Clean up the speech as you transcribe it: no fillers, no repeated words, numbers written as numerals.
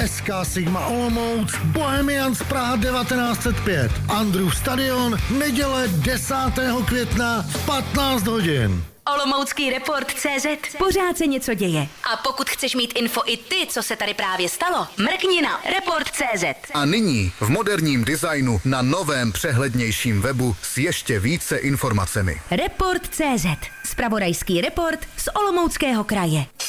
SK Sigma Olomouc, Bohemians Praha 1905, Andrův stadion, neděle 10. května v 15 hodin. Olomoucký report.cz. Pořád se něco děje. A pokud chceš mít info i ty, co se tady právě stalo, mrkni na report.cz. A nyní v moderním designu na novém přehlednějším webu s ještě více informacemi. Report.cz. Zpravodajský report z Olomouckého kraje.